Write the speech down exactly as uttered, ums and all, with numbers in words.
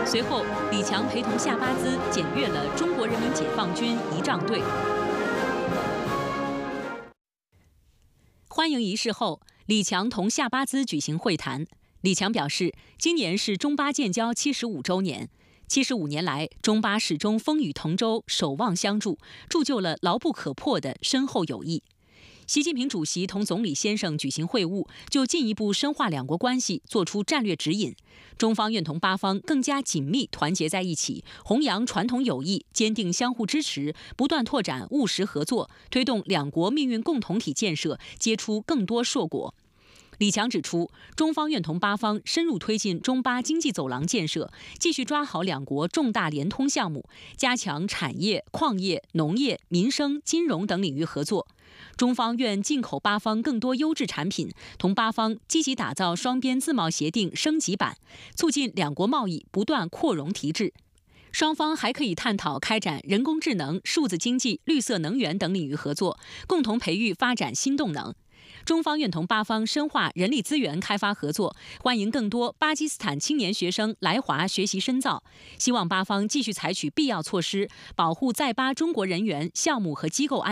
随后，李强陪同夏巴兹检阅了中国人民解放军仪仗队。欢迎仪式后，李强同夏巴兹举行会谈。李强表示，今年是中巴建交七十五周年，七十五年来，中巴始终风雨同舟，守望相助，铸就了牢不可破的深厚友谊。习近平主席同总理先生举行会晤，就进一步深化两国关系作出战略指引。中方愿同巴方更加紧密团结在一起，弘扬传统友谊，坚定相互支持，不断拓展务实合作，推动两国命运共同体建设结出更多硕果。李强指出，中方愿同巴方深入推进中巴经济走廊建设，继续抓好两国重大联通项目，加强产业、矿业、农业、民生、金融等领域合作。中方愿进口巴方更多优质产品，同巴方积极打造双边自贸协定升级版，促进两国贸易不断扩容提质。双方还可以探讨开展人工智能、数字经济、绿色能源等领域合作，共同培育发展新动能。中方愿同巴方深化人力资源开发合作，欢迎更多巴基斯坦青年学生来华学习深造，希望巴方继续采取必要措施，保护在巴中国人员、项目和机构安全。